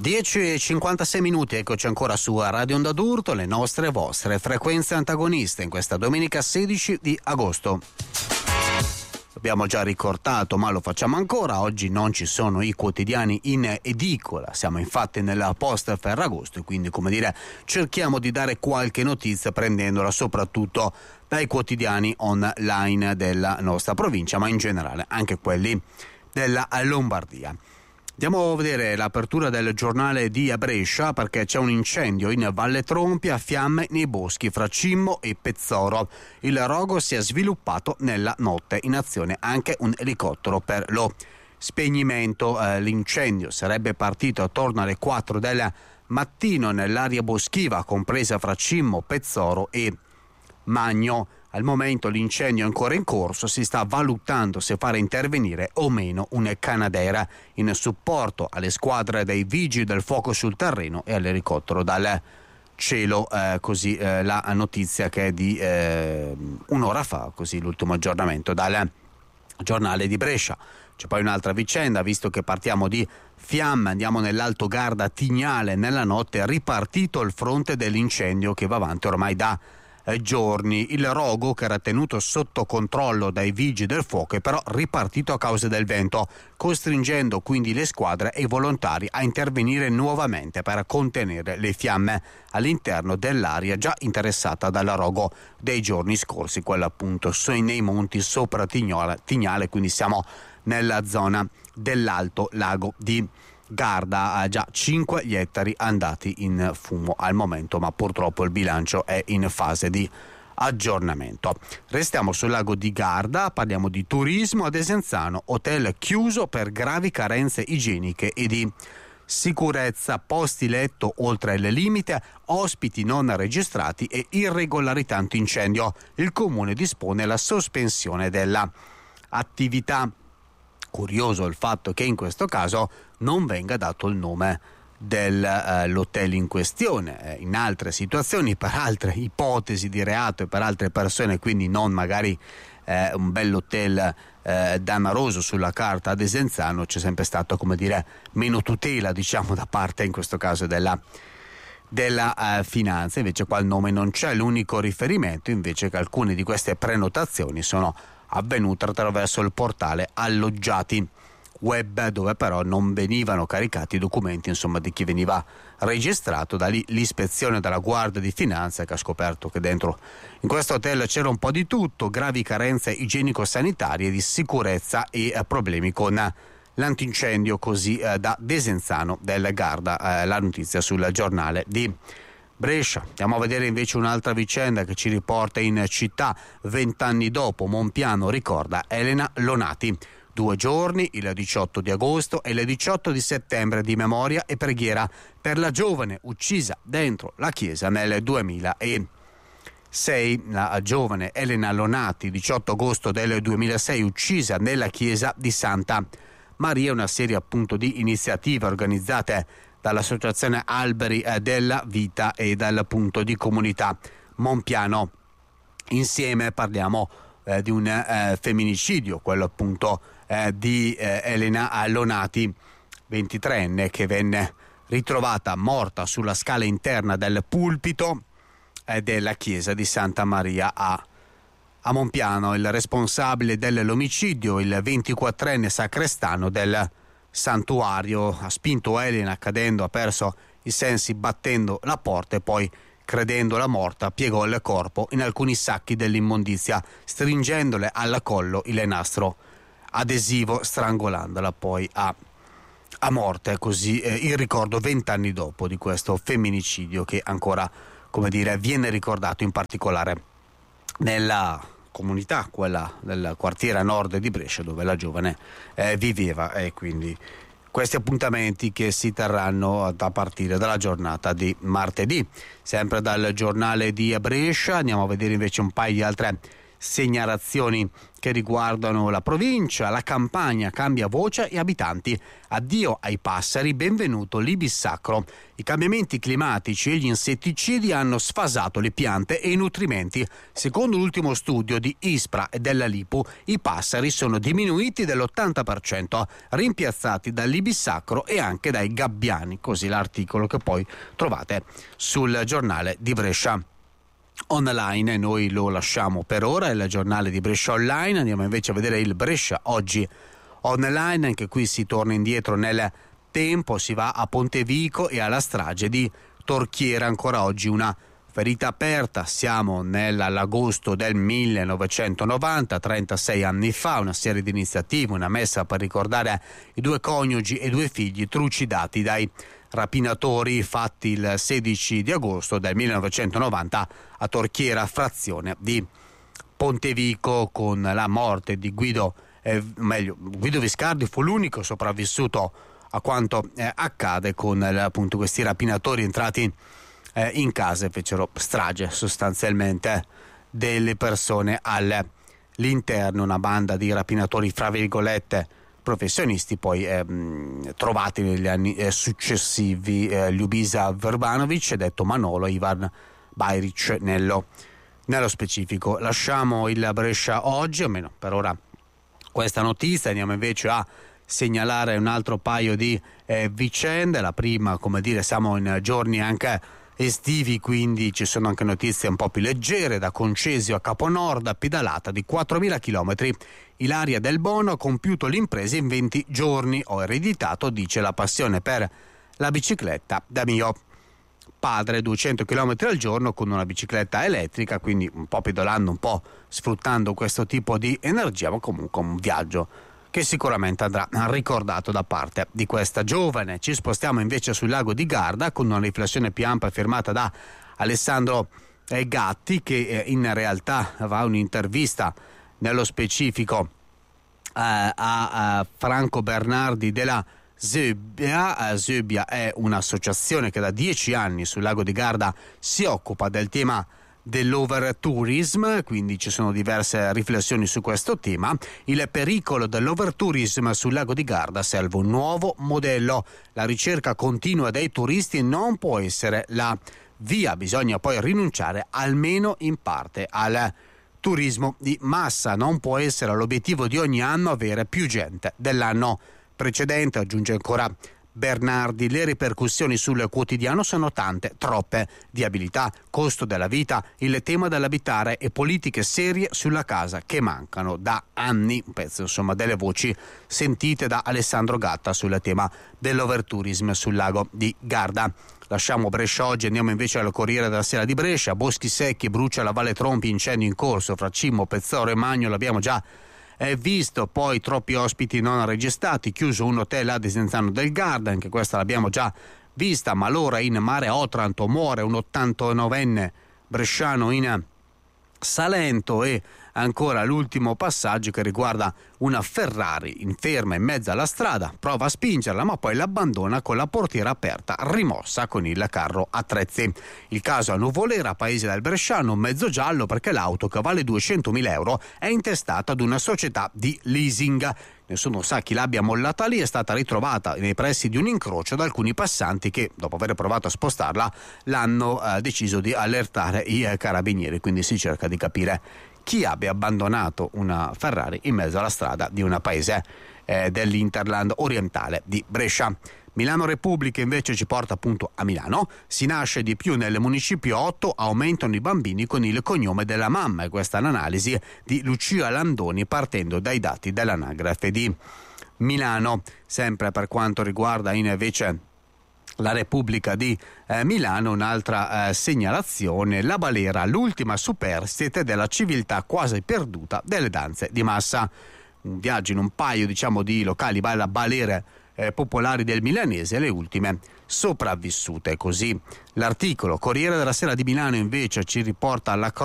10:56, eccoci ancora su Radio Onda d'Urto, le nostre e vostre frequenze antagoniste in questa domenica 16 di agosto. Abbiamo già ricordato, ma lo facciamo ancora, oggi non ci sono i quotidiani in edicola, siamo infatti nella post Ferragosto e quindi, come dire, cerchiamo di dare qualche notizia prendendola soprattutto dai quotidiani online della nostra provincia, ma in generale anche quelli della Lombardia. Andiamo a vedere l'apertura del giornale di Brescia perché c'è un incendio in Valle Trompia, fiamme nei boschi fra Cimmo e Pezzoro. Il rogo si è sviluppato nella notte, in azione anche un elicottero per lo spegnimento. L'incendio sarebbe partito attorno alle 4 del mattino nell'area boschiva compresa fra Cimmo, Pezzoro e Magno. Al momento l'incendio è ancora in corso, si sta valutando se fare intervenire o meno un Canadair in supporto alle squadre dei vigili del fuoco sul terreno e all'elicottero dal cielo. Così la notizia che è di un'ora fa, così l'ultimo aggiornamento dal giornale di Brescia. C'è poi un'altra vicenda, visto che partiamo di fiamme, andiamo nell'Alto Garda Tignale. Nella notte è ripartito il fronte dell'incendio che va avanti ormai da giorni. Il rogo, che era tenuto sotto controllo dai vigili del fuoco, è però ripartito a causa del vento, costringendo quindi le squadre e i volontari a intervenire nuovamente per contenere le fiamme all'interno dell'area già interessata dal rogo dei giorni scorsi, quella appunto nei monti sopra Tignale, quindi siamo nella zona dell'Alto Lago di Garda. Ha già 5 gli ettari andati in fumo al momento, ma purtroppo il bilancio è in fase di aggiornamento. Restiamo sul lago di Garda, parliamo di turismo. A Desenzano, hotel chiuso per gravi carenze igieniche e di sicurezza, posti letto oltre il limite, ospiti non registrati e irregolarità antincendio. Il comune dispone la sospensione della attività. Curioso il fatto che in questo caso non venga dato il nome dell'hotel in questione. In altre situazioni, per altre ipotesi di reato e per altre persone, quindi non magari un bell'hotel danaroso sulla carta a Desenzano, c'è sempre stato, come dire, meno tutela, diciamo, da parte in questo caso della finanza. Invece qua il nome non c'è, l'unico riferimento invece che alcune di queste prenotazioni sono avvenute attraverso il portale alloggiati web, dove però non venivano caricati i documenti, insomma, di chi veniva registrato. Da lì l'ispezione della Guardia di Finanza, che ha scoperto che dentro in questo hotel c'era un po' di tutto, gravi carenze igienico-sanitarie, di sicurezza e problemi con l'antincendio. Così da Desenzano del Garda, la notizia sul giornale di Brescia. Andiamo a vedere invece un'altra vicenda che ci riporta in città. 20 anni dopo, Monpiano ricorda Elena Lonati. 2 giorni, il 18 di agosto e il 18 di settembre, di memoria e preghiera per la giovane uccisa dentro la chiesa nel 2006. La giovane Elena Lonati, 18 agosto del 2006, uccisa nella chiesa di Santa Maria, una serie appunto di iniziative organizzate dall'Associazione Alberi della Vita e dal punto di comunità Monpiano Insieme. Parliamo di un femminicidio, quello appunto di Elena Lonati, 23enne, che venne ritrovata morta sulla scala interna del pulpito della chiesa di Santa Maria a Monpiano. Il responsabile dell'omicidio, il 24enne sacrestano del santuario, ha spinto Elena cadendo, ha perso i sensi battendo la porta e poi, credendola morta, piegò il corpo in alcuni sacchi dell'immondizia, stringendole al collo il nastro adesivo, strangolandola poi a morte. Così il ricordo 20 anni dopo di questo femminicidio che ancora, come dire, viene ricordato in particolare nella comunità, quella del quartiere a nord di Brescia, dove la giovane viveva. E quindi questi appuntamenti che si terranno a partire dalla giornata di martedì. Sempre dal giornale di Brescia andiamo a vedere invece un paio di altre segnalazioni che riguardano la provincia. La Campania cambia voce e abitanti. Addio ai passeri, benvenuto l'ibis sacro. I cambiamenti climatici e gli insetticidi hanno sfasato le piante e i nutrimenti. Secondo l'ultimo studio di ISPRA e della Lipu, i passeri sono diminuiti dell'80%, rimpiazzati dall'ibis sacro e anche dai gabbiani. Così l'articolo che poi trovate sul giornale di Brescia Online, e noi lo lasciamo per ora, il giornale di Brescia Online. Andiamo invece a vedere il Brescia Oggi Online. Anche qui si torna indietro nel tempo, si va a Pontevico e alla strage di Torchiera. Ancora oggi una ferita aperta, siamo nell'agosto del 1990, 36 anni fa, una serie di iniziative, una messa per ricordare i due coniugi e due figli trucidati dai rapinatori, fatti il 16 di agosto del 1990 a Torchiera, frazione di Pontevico, con la morte di Guido Viscardi. Fu l'unico sopravvissuto a quanto accade con appunto questi rapinatori entrati in casa e fecero strage sostanzialmente delle persone all'interno. Una banda di rapinatori fra virgolette professionisti, poi trovati negli anni successivi. Ljubisa Verbanovic, detto Manolo, Ivan Bajric nello specifico. Lasciamo il Brescia Oggi, almeno per ora questa notizia. Andiamo invece a segnalare un altro paio di vicende. La prima, come dire, siamo in giorni anche estivi, quindi ci sono anche notizie un po' più leggere. Da Concesio a Caponord, pedalata di 4.000 km. Ilaria Del Bono ha compiuto l'impresa in 20 giorni. Ho ereditato, dice, la passione per la bicicletta da mio padre. 200 km al giorno con una bicicletta elettrica, quindi un po' pedalando, un po' sfruttando questo tipo di energia, ma comunque un viaggio che sicuramente andrà ricordato da parte di questa giovane. Ci spostiamo invece sul lago di Garda con una riflessione più ampia firmata da Alessandro Gatti, che in realtà va un'intervista nello specifico a Franco Bernardi della Zebbia. Zebbia è un'associazione che da 10 anni sul lago di Garda si occupa del tema dell'overtourism, quindi ci sono diverse riflessioni su questo tema. Il pericolo dell'overtourism sul lago di Garda: serve un nuovo modello. La ricerca continua dei turisti non può essere la via, bisogna poi rinunciare almeno in parte al turismo di massa. Non può essere l'obiettivo di ogni anno avere più gente dell'anno precedente, aggiunge ancora Bernardi. Le ripercussioni sul quotidiano sono tante, troppe: viabilità, costo della vita, il tema dell'abitare e politiche serie sulla casa che mancano da anni. Un pezzo insomma delle voci sentite da Alessandro Gatta sul tema dell'overtourism sul lago di Garda. Lasciamo Brescia Oggi, andiamo invece al Corriere della Sera di Brescia. Boschi secchi, brucia la Valle Trompi, incendio in corso fra Cimmo, Pezzoro e Magno. L'abbiamo già visto. Poi troppi ospiti non registrati, chiuso un hotel a Desenzano del Garda, anche questa l'abbiamo già vista. Malora in Mare Otranto, muore un 89enne bresciano in Salento. E ancora l'ultimo passaggio che riguarda una Ferrari in ferma in mezzo alla strada, prova a spingerla ma poi l'abbandona con la portiera aperta, rimossa con il carro attrezzi. Il caso a Nuvolera, paese del Bresciano, mezzo giallo perché l'auto, che vale 200.000 euro, è intestata ad una società di leasing. Nessuno sa chi l'abbia mollata lì, è stata ritrovata nei pressi di un incrocio da alcuni passanti che, dopo aver provato a spostarla, l'hanno deciso di allertare i carabinieri. Quindi si cerca di capire chi abbia abbandonato una Ferrari in mezzo alla strada di un paese dell'Interland orientale di Brescia. Milano Repubblica invece ci porta appunto a Milano. Si nasce di più nel municipio 8, aumentano i bambini con il cognome della mamma, e questa è l'analisi di Lucia Landoni partendo dai dati dell'anagrafe di Milano. Sempre per quanto riguarda invece la Repubblica di Milano, un'altra segnalazione: la balera, l'ultima superstite della civiltà quasi perduta delle danze di massa. Un viaggio in un paio di locali balere popolari del milanese, le ultime sopravvissute. Così l'articolo. Corriere della Sera di Milano invece ci riporta alla cronaca